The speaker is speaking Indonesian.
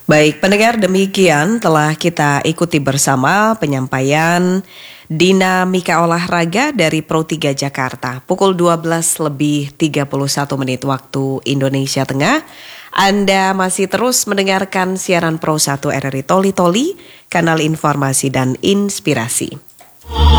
Baik, pendengar, demikian telah kita ikuti bersama penyampaian dinamika olahraga dari Pro 3 Jakarta. Pukul 12:31 waktu Indonesia Tengah. Anda masih terus mendengarkan siaran Pro 1 RRI Toli Toli, kanal informasi dan inspirasi.